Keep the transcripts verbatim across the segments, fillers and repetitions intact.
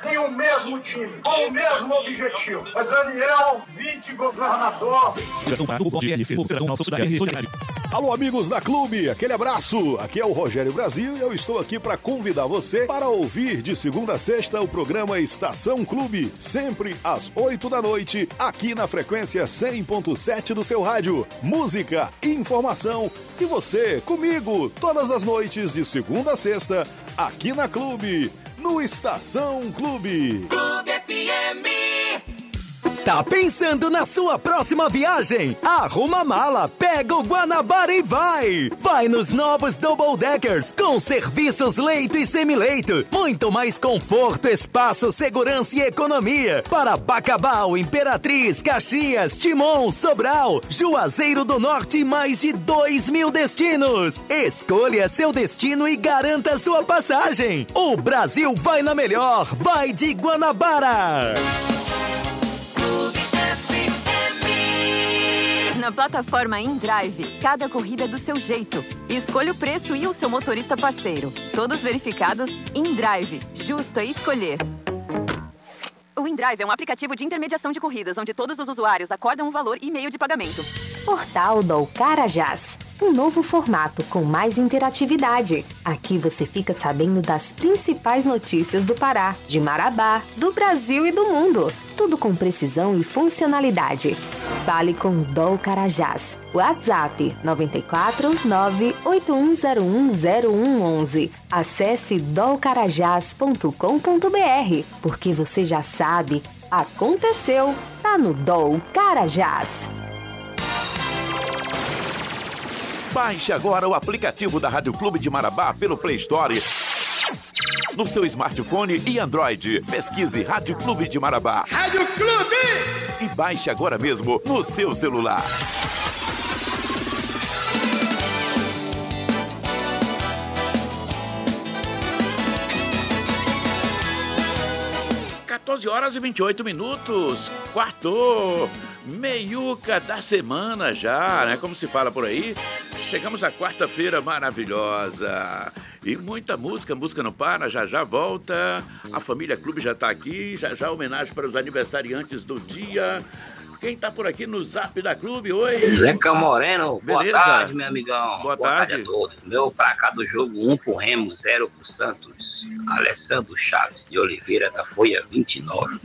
em um mesmo time, com o mesmo objetivo. É Daniel, vice-governador. Alô, amigos da Clube, aquele abraço. Aqui é o Rogério Brasil e eu estou aqui para convidar você para ouvir de segunda a sexta o programa Estação Clube, sempre às oito da noite, aqui na frequência cem ponto sete do seu rádio. Música, informação e você comigo todas as noites de segunda a sexta, aqui na Clube, no Estação Clube. Clube F M. Tá pensando na sua próxima viagem? Arruma a mala, pega o Guanabara e vai! Vai nos novos Double Deckers, com serviços leito e semileito. Muito mais conforto, espaço, segurança e economia. Para Bacabal, Imperatriz, Caxias, Timon, Sobral, Juazeiro do Norte e mais de dois mil destinos. Escolha seu destino e garanta sua passagem. O Brasil vai na melhor, vai de Guanabara! Na plataforma InDrive, cada corrida é do seu jeito. Escolha o preço e o seu motorista parceiro. Todos verificados, InDrive. Justo é escolher. O InDrive é um aplicativo de intermediação de corridas, onde todos os usuários acordam um valor e meio de pagamento. Portal do Carajás. Um novo formato com mais interatividade. Aqui você fica sabendo das principais notícias do Pará, de Marabá, do Brasil e do mundo. Tudo com precisão e funcionalidade. Fale com o D O Carajás. WhatsApp nove quatro nove oito um zero um zero um um um. Acesse dolcarajás ponto com ponto b r, porque você já sabe, aconteceu, tá no D O Carajás. Baixe agora o aplicativo da Rádio Clube de Marabá pelo Play Store, no seu smartphone e Android. Pesquise Rádio Clube de Marabá. Rádio Clube! E baixe agora mesmo no seu celular. quatorze horas e vinte e oito minutos. Quarto, meiuca da semana já, né? Como se fala por aí. Chegamos à quarta-feira maravilhosa. E muita música, música não para, já já volta. A família Clube já tá aqui, já já homenagem para os aniversariantes do dia. Quem tá por aqui no Zap da Clube? Oi! Zeca Moreno, beleza? Boa tarde, meu amigão. Boa, boa tarde. tarde a todos. Meu pra cá do jogo, um pro Remo, zero pro Santos. Alessandro Chaves de Oliveira, da Folha vinte e nove.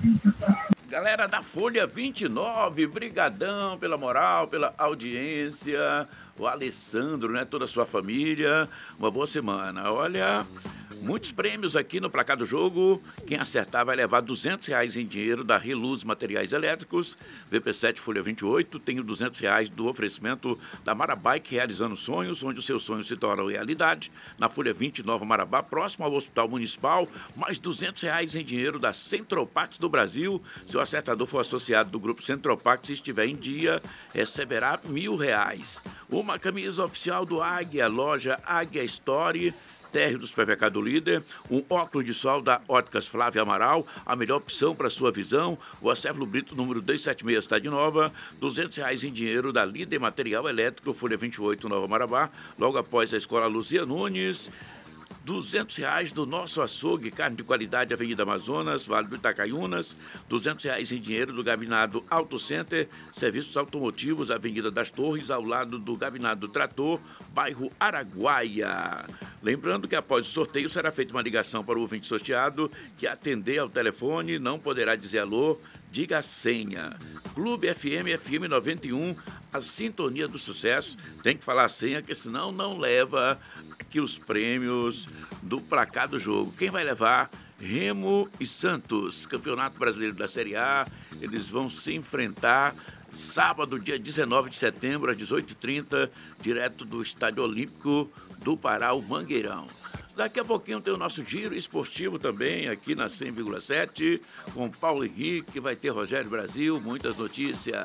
Galera da Folha vinte e nove, brigadão pela moral, pela audiência. O Alessandro, né? Toda a sua família. Uma boa semana. Olha, muitos prêmios aqui no Pra Cá do Jogo. Quem acertar vai levar duzentos reais em dinheiro da Reluz Materiais Elétricos. V P sete Folha vinte e oito. Tenho duzentos reais do oferecimento da Marabike Realizando Sonhos, onde os seus sonhos se tornam realidade. Na Folha vinte e nove Marabá, próximo ao Hospital Municipal. Mais duzentos reais em dinheiro da Centropax do Brasil. Se o acertador for associado do grupo Centropax e estiver em dia, receberá mil reais. Uma camisa oficial do Águia, loja Águia Story, térreo do Supermercado Líder, um óculos de sol da Óticas Flávia Amaral, a melhor opção para sua visão, o Acéfalo Brito número duzentos e setenta e seis, Cidade Nova, duzentos reais em dinheiro da Líder Material Elétrico, Folha vinte e oito, Nova Marabá, logo após a Escola Luzia Nunes. duzentos reais do Nosso Açougue, carne de qualidade, Avenida Amazonas, Vale do Itacaiunas. duzentos reais em dinheiro do Gabinado Auto Center, serviços automotivos, Avenida das Torres, ao lado do Gabinado Trator, bairro Araguaia. Lembrando que após o sorteio será feita uma ligação para o ouvinte sorteado, que atender ao telefone não poderá dizer alô, diga a senha. Clube F M, F M noventa e um, a sintonia do sucesso. Tem que falar a senha, porque senão não leva aqui os prêmios do Pra Cá do Jogo. Quem vai levar? Remo e Santos, Campeonato Brasileiro da Série A. Eles vão se enfrentar sábado, dia dezenove de setembro, às dezoito e trinta, direto do Estádio Olímpico do Pará, o Mangueirão. Daqui a pouquinho tem o nosso giro esportivo também, aqui na cem vírgula sete, com Paulo Henrique, vai ter Rogério Brasil, muitas notícias.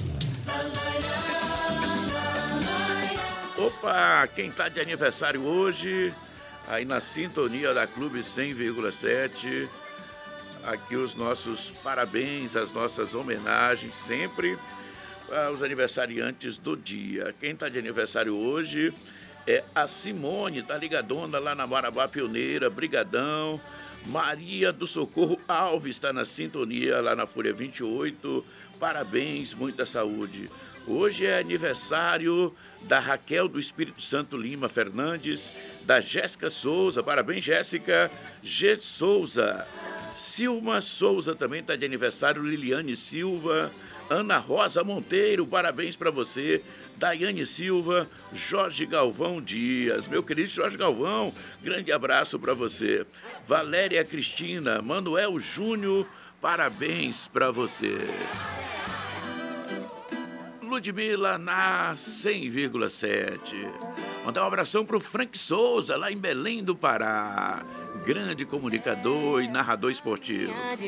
Opa, quem está de aniversário hoje, aí na sintonia da Clube cem vírgula sete, aqui os nossos parabéns, as nossas homenagens, sempre aos aniversariantes do dia. Quem está de aniversário hoje é a Simone, tá ligadona lá na Marabá Pioneira, brigadão. Maria do Socorro Alves está na sintonia lá na Folha vinte e oito. Parabéns, muita saúde. Hoje é aniversário da Raquel do Espírito Santo Lima Fernandes, da Jéssica Souza. Parabéns, Jéssica. G. Souza. Silma Souza também está de aniversário. Liliane Silva. Ana Rosa Monteiro, parabéns para você. Daiane Silva, Jorge Galvão Dias, meu querido Jorge Galvão, grande abraço para você. Valéria Cristina, Manuel Júnior, parabéns para você. Ludmila na cem vírgula sete. Mandar um abração pro Frank Souza, lá em Belém do Pará. Grande comunicador e narrador esportivo.